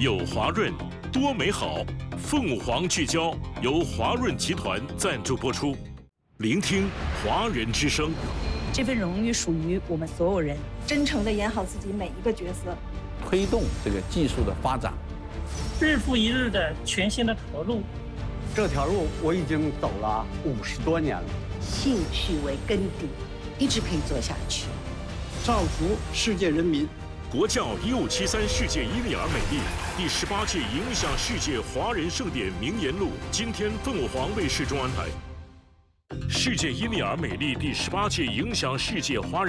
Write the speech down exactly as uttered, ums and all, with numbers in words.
有华润，多美好。凤凰聚焦由华润集团赞助播出，聆听华人之声。 这份荣誉属于我们所有人， 真诚地演好自己每一个角色， 推动这个技术的发展， 日复一日的全新的投入。 这条路我已经走了五十多年了， 兴趣为根底，一直可以做下去。 造福世界人民。 国教一五七三世界伊利尔美丽第十八届影响世界华人盛典名言录，今天凤凰卫视中安排。世界伊利尔美丽第十八届影响世界华人。